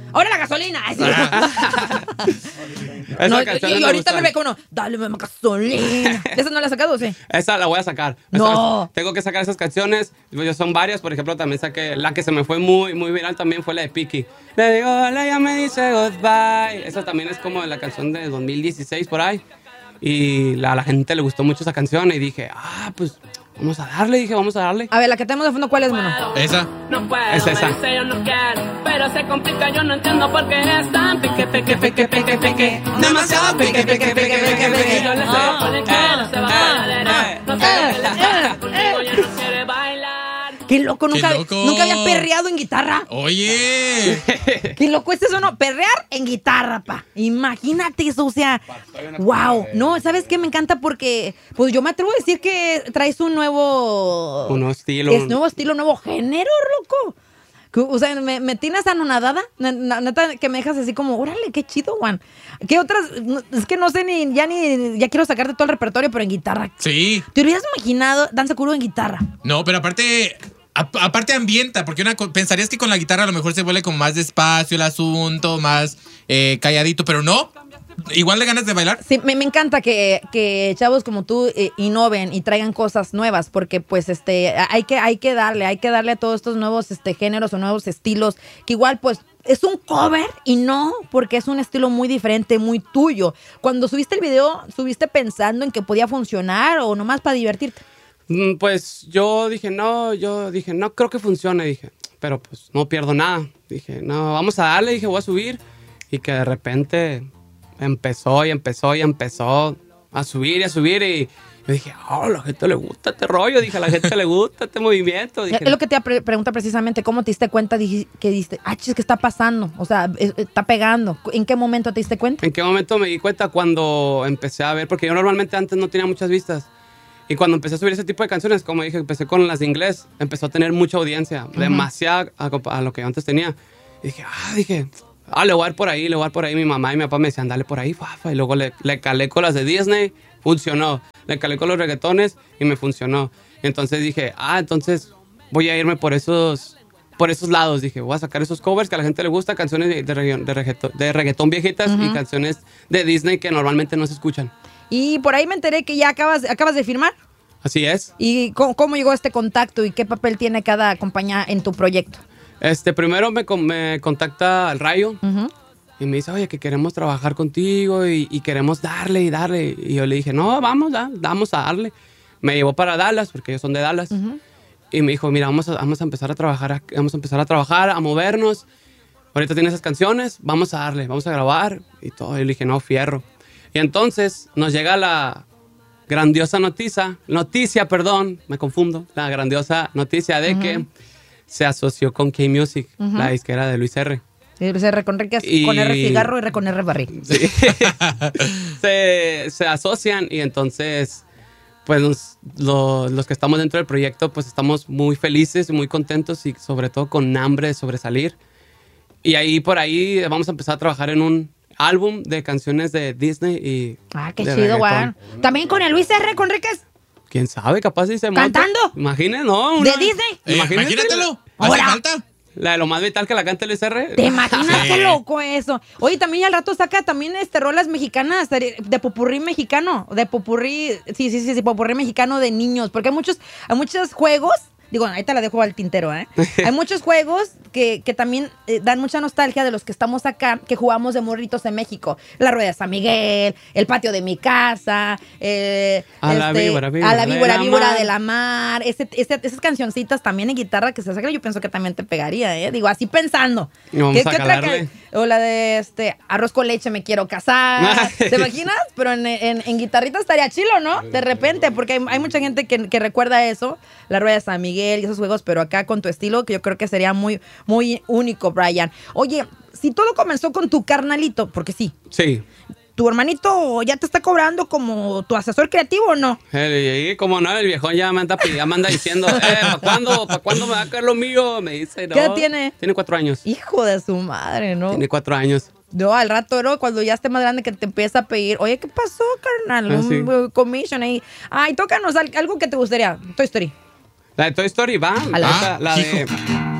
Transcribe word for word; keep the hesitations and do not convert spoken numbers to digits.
¡Ahora la gasolina! Ay, sí. No, y, y ahorita me ve como, dale más gasolina. ¿Esa no la has sacado o sí? Esa la voy a sacar. No. Esa, tengo que sacar esas canciones. Yo son varias. Por ejemplo, también saqué la que se me fue muy, muy viral también fue la de Piki. Le digo, hola, ya me dice goodbye. Esa también es como la canción de dos mil dieciséis por ahí. Y la- a la gente le gustó mucho esa canción. Y dije, ah, pues vamos a darle. Dije, vamos a darle. A ver, la que tenemos de fondo, ¿cuál es, mono? Esa. No puedo, Es esa. me dice yo no quiero, pero se complica, yo no entiendo por qué es tan pique, pique, pique, pique, pique. Demasiado pique, pique, pique, pique, pique. Yo le sé por el quiero, se va a madera. No sé lo que le pasa, conmigo ya no quiere bailar. Qué loco, nunca, Qué loco. nunca había perreado en guitarra. Oye. Qué loco es eso, ¿no? Perrear en guitarra, pa. Imagínate eso, o sea, wow. No, ¿sabes qué? Me encanta porque, pues yo me atrevo a decir que traes un nuevo... Un nuevo estilo. Es nuevo estilo, nuevo género, loco. Que, o sea, me, me tienes anonadada, na- na- neta, que me dejas así como, órale, qué chido, Juan. ¿Qué otras? No, es que no sé ni, ya ni, ya quiero sacarte todo el repertorio, pero en guitarra. Sí. ¿Te hubieras imaginado danza kuru en guitarra? No, pero aparte... a- Aparte ambienta, porque una co- pensarías que con la guitarra a lo mejor se vuelve como más despacio el asunto, más eh, calladito, pero no. Igual de ganas de bailar. Sí, me, me encanta que, que chavos como tú eh, innoven y traigan cosas nuevas, porque pues este hay que, hay que darle, hay que darle a todos estos nuevos este, géneros o nuevos estilos, que igual pues es un cover y no, porque es un estilo muy diferente, muy tuyo. Cuando subiste el video, ¿subiste pensando en que podía funcionar o nomás para divertirte? Mm, Pues yo dije, no, yo dije, no creo que funcione, dije, pero pues no pierdo nada. Dije, no, vamos a darle, dije, voy a subir. Y que de repente empezó y empezó y empezó a subir y a subir. Y yo dije, oh, a la gente le gusta este rollo, dije, a la gente le gusta este movimiento. Dije, Es lo que te pre pregunta precisamente, ¿cómo te diste cuenta dije, que diste, ah, chis, ¿qué está pasando? O sea, es- está pegando. ¿En qué momento te diste cuenta? ¿En qué momento me di cuenta? Cuando empecé a ver, porque yo normalmente antes no tenía muchas vistas. Y cuando empecé a subir ese tipo de canciones, como dije, empecé con las de inglés, empezó a tener mucha audiencia, demasiada a, a lo que yo antes tenía. Y dije, ah, dije, ah, le voy a dar por ahí, le voy a dar por ahí. Mi mamá y mi papá me decían, dale por ahí, fafa. Y luego le, le calé con las de Disney, funcionó. Le calé con los reggaetones y me funcionó. Entonces dije, ah, entonces voy a irme por esos, por esos lados. Dije, voy a sacar esos covers que a la gente le gusta, canciones de, de, reggaetón, de, reggaetón, de reggaetón viejitas y canciones de Disney que normalmente no se escuchan. Y por ahí me enteré que ya acabas, acabas de firmar. Así es. ¿Y cómo, cómo llegó este contacto y qué papel tiene cada compañía en tu proyecto? Este, primero me, con- me contacta el Rayo Ujú. y me dice, oye, que queremos trabajar contigo y, y queremos darle y darle. Y yo le dije, no, vamos, da, vamos a darle. Me llevó para Dallas, porque ellos son de Dallas. Y me dijo, mira, vamos a, vamos a empezar a trabajar, a- vamos a empezar a trabajar, a movernos. Ahorita tienes esas canciones, vamos a darle, vamos a grabar y todo. Y le dije, no, fierro. Y entonces nos llega la grandiosa noticia, noticia, perdón, me confundo, la grandiosa noticia de que se asoció con K-Music, la disquera de Luis R. Y Luis R con Enrique Y- con R cigarro y R con R barril. Sí. se, se asocian y entonces, pues nos- lo- los que estamos dentro del proyecto, pues estamos muy felices y muy contentos y sobre todo con hambre de sobresalir. Y ahí por ahí vamos a empezar a trabajar en un álbum de canciones de Disney y Ah, qué de chido, reggaetón. güey. También con el Luis R con Enríquez. ¿Quién sabe? Capaz si se monta. ¿Cantando? Imagínate, ¿no? ¿De Una- Disney? Eh, Imagínate. imagínatelo. ¿Hace Ahora. falta? La de lo más vital que la canta Luis R. ¿Te imaginas Sí. qué loco eso? Oye, también al rato saca también este rolas mexicanas, de popurrí mexicano, de popurrí, sí, sí, sí, sí, popurrí mexicano de niños, porque hay muchos, hay muchos juegos, digo, ahí te la dejo al tintero, ¿eh? Hay muchos juegos que, que también eh, dan mucha nostalgia de los que estamos acá, que jugamos de morritos en México. La rueda de San Miguel, el patio de mi casa, eh, A la víbora, víbora a la de víbora, la víbora mar. de la mar, ese, ese- esas cancioncitas también en guitarra que se sacan, yo pienso que también te pegaría, ¿eh? Digo, así pensando. Y vamos a otra calarle. ca- o la de este arroz con leche me quiero casar. ¿Te imaginas? Pero en, en, en guitarrita estaría chilo, ¿no? De repente, porque hay, hay mucha gente que, que recuerda eso, la rueda de San Miguel y esos juegos, pero acá con tu estilo, que yo creo que sería muy, muy único, Brian. Oye, si todo comenzó con tu carnalito, porque sí, Sí. tu hermanito ya te está cobrando como tu asesor creativo, ¿o no? Eh, Y como no, el viejón ya me anda, pi- ya me anda diciendo, eh, ¿para cuándo, ¿para cuándo me va a caer lo mío? Me dice, no. ¿Qué edad tiene? Tiene cuatro años. Hijo de su madre, ¿no? Tiene cuatro años. No, al rato, ¿no? Cuando ya esté más grande que te empieza a pedir, oye, ¿qué pasó, carnal? Ah, sí. Un uh, commission ahí. Ay, tócanos al- algo que te gustaría. Toy Story. La de Toy Story va. A la- Esa, la de... hijo.